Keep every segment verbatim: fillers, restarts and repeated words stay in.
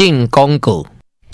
进广告。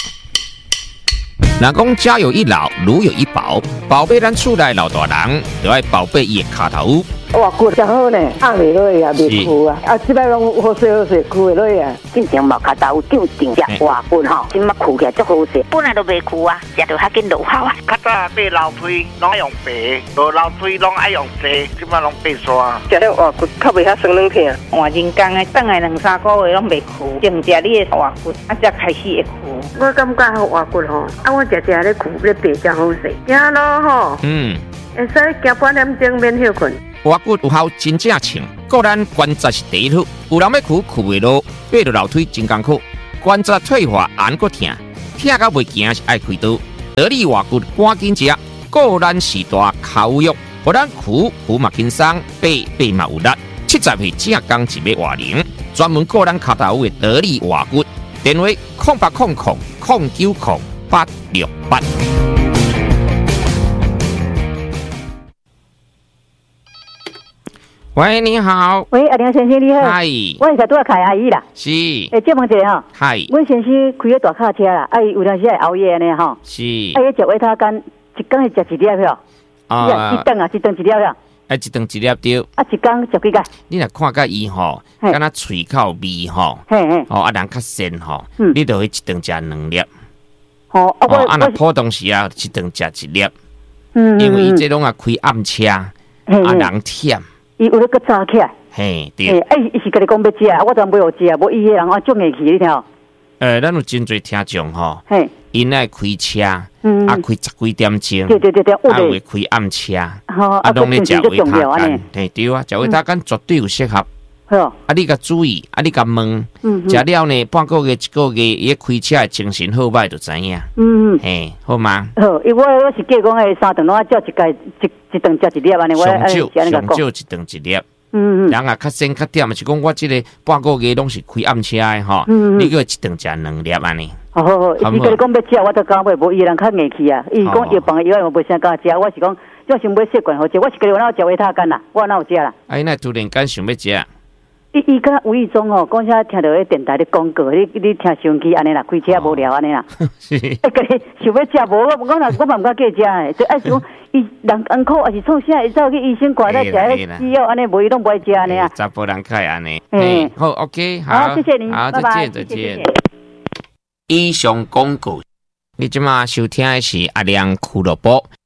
若讲家有一老，如有一宝，宝贝咱厝内老大人，就要宝贝伊的脚头。 哇，骨真好呢，按袂落啊，袂枯啊，啊，即摆拢好势好势，枯袂落啊。 进前毛脚头长长只活骨吼，即马枯起来足好势，本来都袂枯啊，食着较紧落效啊。 较早买老水拢爱用白，无老水拢爱用细，即马拢白刷。 食了活骨较袂遐酸软疼。 换人工的，等来两三个月拢袂枯，净食你的活骨，啊才开始会枯。 我感觉好活骨吼，啊我食食咧枯咧白真好势，行咯吼。 嗯， 会使行半点钟免休困。 活骨有效真正称，个咱关节是第一处，有人要哭哭袂落，爬落楼梯真艰苦，关节退化按个疼，疼到袂行是爱开刀。得力活骨赶紧食，个咱是大口药，互咱哭哭嘛轻松，爬爬嘛有力。七十岁正刚一尾活龄，专门个咱脚头的得力活骨，电话空八空空空九空八六八。喂，你好。 喂，阿梁先生你好。 嗨。 我是拄仔开阿姨啦。 是。 诶，借问一下吼。 嗨。 阮先生开个大卡车啦，啊伊有当时会熬夜呢吼。 是。 啊伊食维他干，一工会食一粒票。啊。一顿啊，一顿一粒票。 啊，一顿一粒对。 啊，一工食几个？ 你若看甲伊吼，敢若喙口味吼， 嘿嘿。 哦啊人较鲜吼，你就会一顿食两粒。 哦，啊我啊若普通时啊，一顿食一粒。 嗯。 因为伊这拢啊开暗车，啊人忝。 伊有咧个早起来， 嘿，对。 哎，伊是甲你讲要食，啊，我当买互食，无伊迄人啊，足硬气，你听。 呃，咱有真侪听众吼， 嘿， 因爱开车， 嗯， 啊开十几点钟， 对对对对， 啊会开暗车， 啊拢咧食维他干，嘿对啊，食维他干绝对有适合。 好， 啊你甲注意，啊你甲问，食了呢半个月一个月，伊开车的精神好歹就知影。 嗯嗯， 嘿，好吗？ 好，因为我我是计讲诶，三顿拢要照一家一一顿食一粒安尼，我上少上少一顿一粒。嗯嗯，人啊较先较点，是讲我即个半个月拢是开暗车的吼，你叫一顿食两粒安尼。 好好好，伊甲你讲要食，我都讲袂，无伊人较硬气啊。伊讲药房的药我无啥敢食，我是讲我想买习惯好食，我是甲你哪有食维他干啦，我哪有食啦。 啊，伊那突然间想要食。 伊伊敢无意中哦，讲啥听到迄电台咧广告，你你听收音机安尼啦，开车无聊安尼啦。是。哎，甲你想要食无？我我若我嘛毋敢计食诶，就爱是讲伊人艰苦，还是创啥？伊走去医生看再食迄西药安尼，无伊拢不爱食安尼啊。 查甫人较安尼。嗯，好 ，OK， 好， 谢谢你， 好，再见，再见。以上广告，你即马收听的是阿亮俱乐部。